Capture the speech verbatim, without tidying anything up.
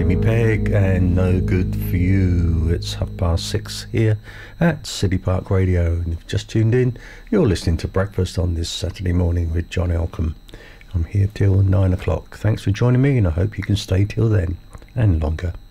Amy Pegg and No Good For You. It's half past six here at City Park Radio, and if you've just tuned in, you're listening to Breakfast on this Saturday morning with John Elcombe. I'm here till nine o'clock. Thanks for joining me, and I hope you can stay till then and longer.